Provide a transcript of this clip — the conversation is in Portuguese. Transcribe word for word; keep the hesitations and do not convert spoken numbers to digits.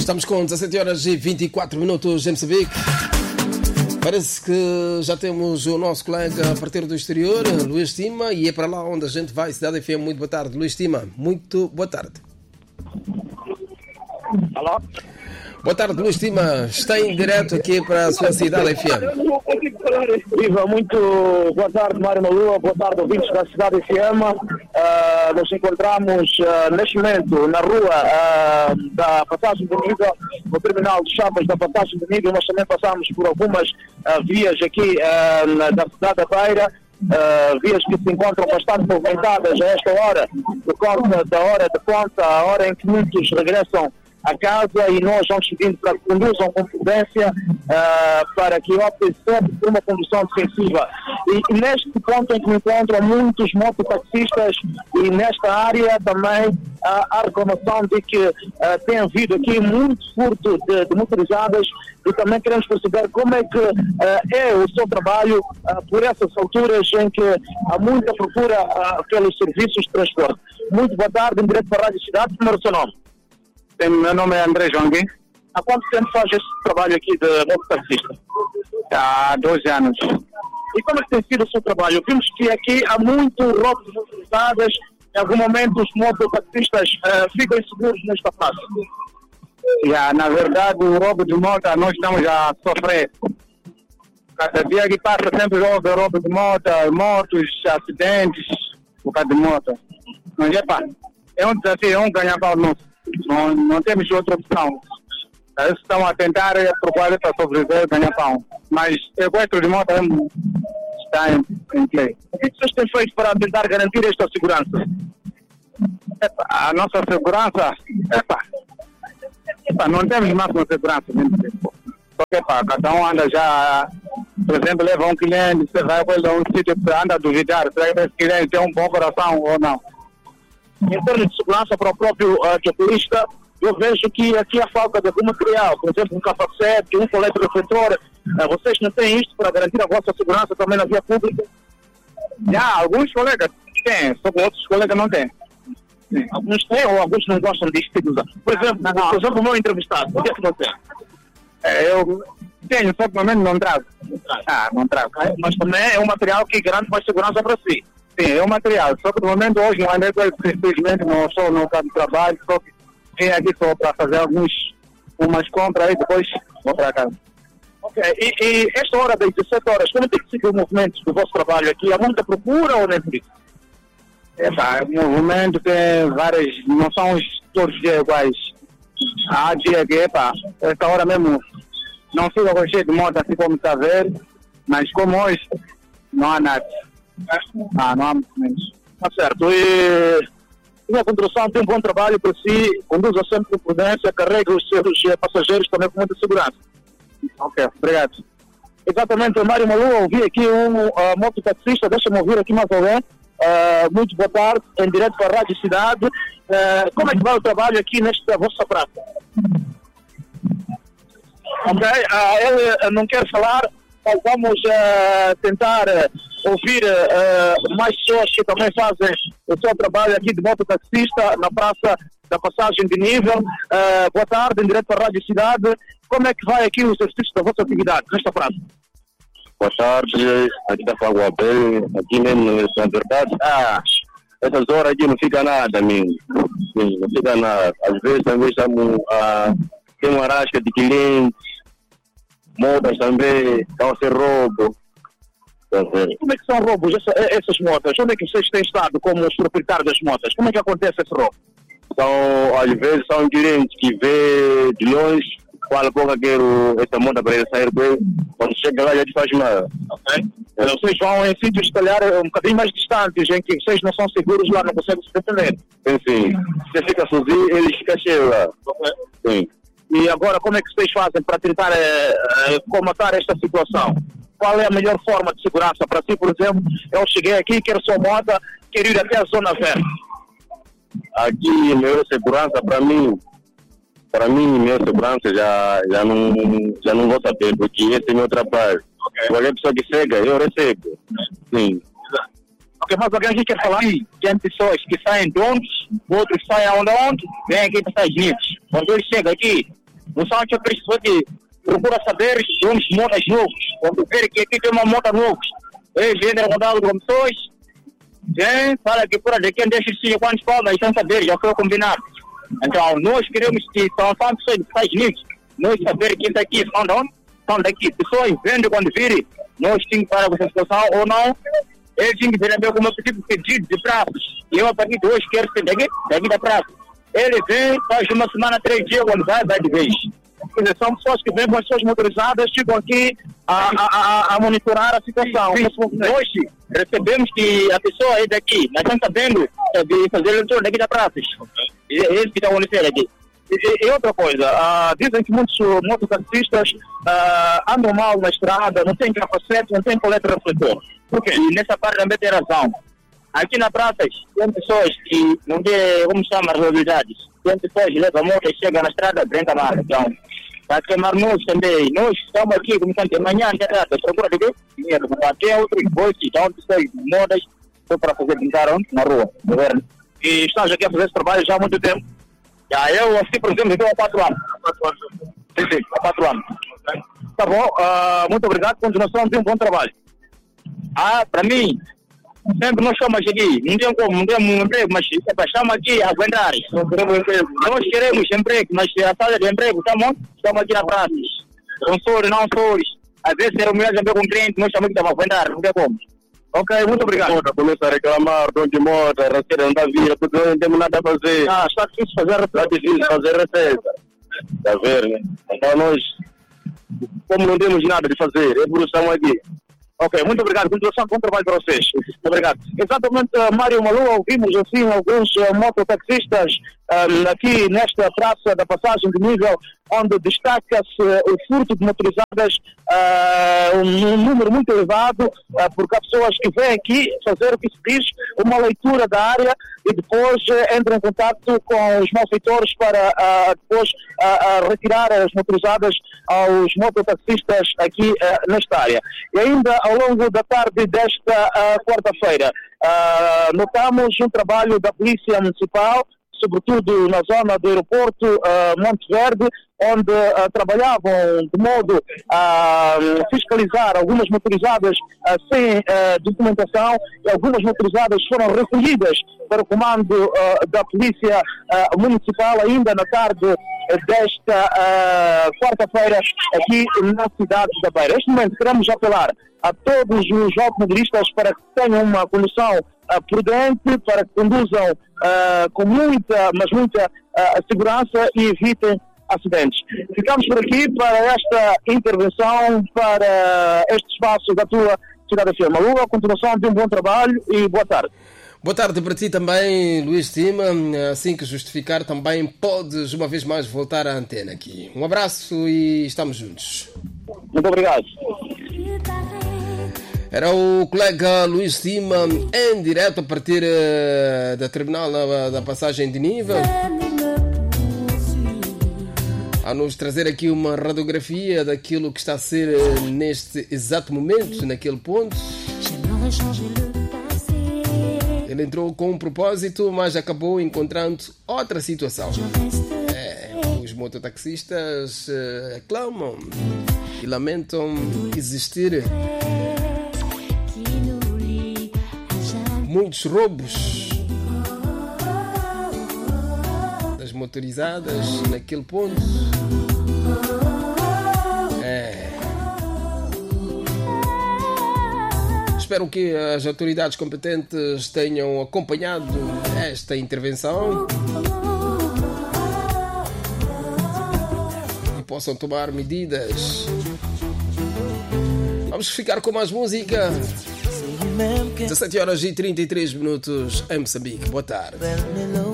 Estamos com dezassete horas e vinte e quatro minutos em Moçambique. Parece que já temos o nosso colega a partir do exterior, Luís Tima, e é para lá onde a gente vai. Cidade F M, muito boa tarde. Luís Tima, muito boa tarde. Alô? Boa tarde, Luís Tima. Está em direto aqui para a sua Cidade F M. Viva, muito boa tarde, Mário Malua. Boa tarde, ouvintes da Cidade F M. Uh, nos encontramos uh, neste momento na rua uh, da Passagem de Nível, no terminal de Chapas da Passagem de Nível. Nós também passamos por algumas uh, vias aqui uh, na, da cidade da Beira. Uh, vias que se encontram bastante movimentadas a esta hora, por conta da hora de ponta, a hora em que muitos regressam a casa, e nós vamos pedindo para que conduzam com prudência, uh, para que optem sempre por uma condução defensiva. E, e neste ponto em que me encontram muitos mototaxistas, e nesta área também uh, há reclamação de que uh, tem havido aqui muito furto de, de motorizadas, e também queremos perceber como é que uh, é o seu trabalho uh, por essas alturas em que há muita procura uh, pelos serviços de transporte. Muito boa tarde, em direto para a Rádio Cidade. Primeiro o seu nome? Meu nome é André Jonguin. Há quanto tempo faz esse trabalho aqui de mototaxista? Há doze anos. E como é que tem sido o seu trabalho? Vimos que aqui há muito roubo de motorizadas. Em algum momento os mototaxistas uh, ficam inseguros nesta fase. Yeah, na verdade, o roubo de moto nós estamos a sofrer. Cada dia que passa sempre roubo, roubo de moto, motos, acidentes por causa de moto. Mas é pá, é um desafio, é um ganha-pau nosso. Não, não temos outra opção. Eles estão a tentar procurar para sobreviver e ganhar pão. Mas eu gosto de moto, está em, em play. O que vocês têm feito para tentar garantir esta segurança? Epa, a nossa segurança, epa, epa, não temos máxima segurança. Porque epa, cada um anda já, por exemplo, leva um cliente, você vai para um sítio que anda a duvidar, será que esse cliente tem um bom coração ou não? Em termos de segurança para o próprio uh, motorista, eu vejo que aqui há falta de algum material, por exemplo, um capacete, um colete refletor. Uh, vocês não têm isto para garantir a vossa segurança também na via pública? Já, alguns colegas têm, só que outros colegas não têm. Sim. Alguns têm ou alguns não gostam disto de usar? Por exemplo, não, não. Por exemplo, o meu entrevistado, o que é que não tem? É, eu tenho, só que no momento não trago. Não trago. Ah, não trago. Mas também é um material que garante mais segurança para si. Sim, é um material, só que no momento hoje não andei com ele, simplesmente não estou no campo de trabalho, só que vim aqui só para fazer alguns, umas compras e depois vou para casa. Ok, e, e esta hora das dezessete horas, como tem que seguir o movimento do vosso trabalho aqui? Há muita procura ou nem por isso? É pá, o movimento tem várias, não são todos os dias iguais. Há dia que, é pá, esta hora mesmo não fica com cheio de moto assim como está a ver, mas como hoje não há nada. Ah, não há muito menos. Está certo. E a condução tem um bom trabalho para si, conduza sempre com prudência, carrega os seus passageiros também com muita segurança. Ok, obrigado. Exatamente, Mário Malua, ouvi aqui um uh, mototaxista, deixa-me ouvir aqui mais alguém. Uh, muito boa tarde, em direto para a Rádio Cidade. Uh, como é que vai o trabalho aqui nesta vossa praça? Ok, uh, ele uh, não quer falar. Vamos uh, tentar uh, ouvir uh, mais pessoas que também fazem o seu trabalho aqui de mototaxista na praça da Passagem de Nível. Uh, boa tarde, em direto para a Rádio Cidade. Como é que vai aqui o exercício da vossa atividade nesta praça? Boa tarde, aqui está falando o Abel, aqui mesmo, na verdade, ah, essas horas aqui não fica nada mesmo, sim, não fica nada. Às vezes também estamos, ah, tem uma rasca de clientes, motas também, estão a ser roubo. Como é que são roubos essa, essas motas? Onde é que vocês têm estado como os proprietários das motas? Como é que acontece esse roubo? São, às vezes são clientes que vê de longe, fala pouco quero essa moto para ele sair com ele, quando chega lá já te faz nada. Ok. É. Vocês vão em sítios, se calhar, um bocadinho mais distantes, em que vocês não são seguros lá, não conseguem se defender. Sim, sim. Você fica sozinho, eles ficam cheios lá. Ok. Sim. E agora, como é que vocês fazem para tentar uh, uh, comatar esta situação? Qual é a melhor forma de segurança? Para si, por exemplo, eu cheguei aqui, quero sua moto, quero ir até a Zona Verde. Aqui, melhor segurança para mim, para mim, minha segurança já, já, não, já não vou saber, porque esse é meu trabalho. Okay. Qualquer pessoa que chega, eu recebo. Sim. Ok, mas alguém aqui quer falar? Tem pessoas que saem de onde, outros saem aonde, onde, vêm aqui para os Estados Unidos. Quando eles chegam aqui, Não são que pessoas que procuram saber de onde motas novos. Quando ver que aqui tem uma moto nova, eles entram em contato com pessoas, vem, fala que por aqui deixa de quantos palmas, estão saber, já foi combinado. Então, nós queremos que são pessoas dos Estados Unidos, nós saber que isso aqui são de onde? São daqui. Pessoas vendem quando virem, nós temos que parar com essa situação ou não. Eles têm que ver também como tipo de pedido de prazos. E eu, a partir de hoje, quero ser daqui, daqui da praça. Ele vem, faz uma semana, três dias, quando vai, vai de vez. Quer dizer, são pessoas que vêm com as suas motorizadas, ficam aqui a, a, a, a monitorar a situação. Sim, hoje recebemos que a pessoa é daqui, nós estamos sabendo de fazer leitura daqui da praça. É isso que está acontecendo aqui. E, e outra coisa, uh, dizem que muitos mototaxistas uh, andam mal na estrada, não têm capacete, não têm colete refletor. Por quê? E nessa parte também tem razão. Aqui na praça tem pessoas que não têm, como chama, responsabilidades. Tem pessoas que levam a moto e chegam na estrada, brinca mal. Então, para queimar nós também. Nós estamos aqui, começando de manhã, até tarde, procura de quê? Dinheiro. Tem outros bois que estão pessoas modas só para fazer brincar na rua, no governo. E estás aqui a fazer esse trabalho já há muito tempo? Já, eu, assim, por exemplo, estou há quatro anos. Sim, sim, há quatro anos. Tá bom, uh, muito obrigado, continuação de um bom trabalho. Ah, para mim, sempre nós estamos aqui, não tem como, não temos um emprego, mas estamos aqui a aguentar. Nós queremos emprego, nós queremos emprego, mas a falta de emprego, estamos, estamos aqui na praça. Não sores, não sores. Às vezes, ser mulher já com um cliente, nós estamos aqui a aguentar, não tem como. Ok, muito obrigado. Moto, começa a reclamar, dono de moto, receita não dá vira, porque não temos nada a fazer. Ah, está difícil fazer Está difícil fazer receita. Está a ver, né? Então nós, como não temos nada de fazer, é por isso estamos aqui. Ok, muito obrigado. Continuação, bom trabalho para vocês. Muito obrigado. Exatamente, uh, Mário Malu, ouvimos assim alguns uh, mototaxistas uh, aqui nesta praça da passagem de nível, onde destaca-se uh, o furto de motorizadas, uh, um, um número muito elevado, uh, porque há pessoas que vêm aqui fazer o que se diz, uma leitura da área e depois uh, entram em contato com os malfeitores para uh, depois uh, uh, retirar as motorizadas aos mototaxistas aqui uh, nesta área. E ainda ao longo da tarde desta uh, quarta-feira, uh, notamos um trabalho da Polícia Municipal, sobretudo na zona do aeroporto uh, Monte Verde, onde uh, trabalhavam de modo a uh, fiscalizar algumas motorizadas uh, sem uh, documentação, e algumas motorizadas foram recolhidas para o comando uh, da Polícia uh, Municipal ainda na tarde desta uh, quarta-feira aqui na cidade da Beira. Neste momento queremos apelar a todos os automobilistas para que tenham uma condução uh, prudente, para que conduzam uh, com muita, mas muita uh, segurança e evitem acidentes. Ficamos por aqui para esta intervenção, para este espaço da tua cidade F M. Malu, a continuação de um bom trabalho e boa tarde. Boa tarde para ti também, Luís Tima. Assim que justificar, também podes uma vez mais voltar à antena aqui. Um abraço e estamos juntos. Muito obrigado. Era o colega Luís Tima em direto a partir uh, da terminal da, da passagem de nível, a nos trazer aqui uma radiografia daquilo que está a ser uh, neste exato momento, naquele ponto. Ele entrou com um propósito, mas acabou encontrando outra situação. É, os mototaxistas uh, reclamam e lamentam existir muitos roubos das motorizadas naquele ponto. É. Espero que as autoridades competentes tenham acompanhado esta intervenção e possam tomar medidas. Vamos ficar com mais música. dezassete horas e trinta e três minutos em Moçambique. Boa tarde.